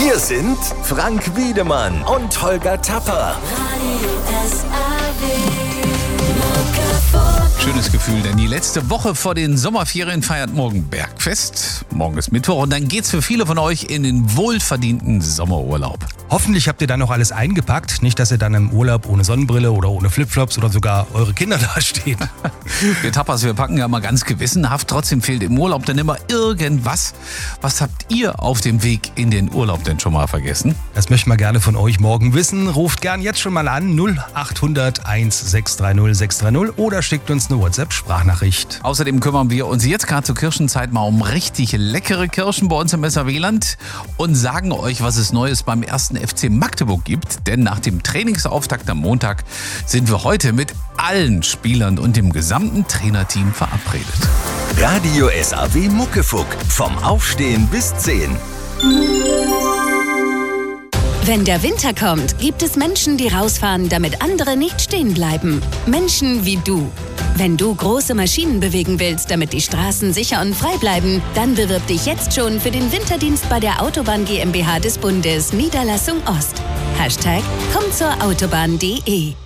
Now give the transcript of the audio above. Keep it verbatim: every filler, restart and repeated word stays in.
Hier sind Frank Wiedemann und Holger Tapper. Schönes Gefühl, denn die letzte Woche vor den Sommerferien feiert morgen Bergfest. Morgen ist Mittwoch und dann geht's für viele von euch in den wohlverdienten Sommerurlaub. Hoffentlich habt ihr dann noch alles eingepackt. Nicht, dass ihr dann im Urlaub ohne Sonnenbrille oder ohne Flipflops oder sogar eure Kinder dastehen. Wir Tapas, wir packen ja mal ganz gewissenhaft. Trotzdem fehlt im Urlaub dann immer irgendwas. Was habt ihr auf dem Weg in den Urlaub denn schon mal vergessen? Das möchten wir gerne von euch morgen wissen. Ruft gern jetzt schon mal an null acht hundert eins sechs drei null sechs drei null oder schickt uns eine WhatsApp-Sprachnachricht. Außerdem kümmern wir uns jetzt gerade zur Kirschenzeit mal um richtig leckere Kirschen bei uns im S R W-Land und sagen euch, was es Neues beim ersten F C Magdeburg gibt. Denn nach dem Trainingsauftakt am Montag sind wir heute mit allen Spielern und dem gesamten Trainerteam verabredet. Radio S R W Muckefuck. Vom Aufstehen bis zehn. Wenn der Winter kommt, gibt es Menschen, die rausfahren, damit andere nicht stehen bleiben. Menschen wie du. Wenn du große Maschinen bewegen willst, damit die Straßen sicher und frei bleiben, dann bewirb dich jetzt schon für den Winterdienst bei der Autobahn GmbH des Bundes, Niederlassung Ost. Hashtag komm zur Autobahn punkt de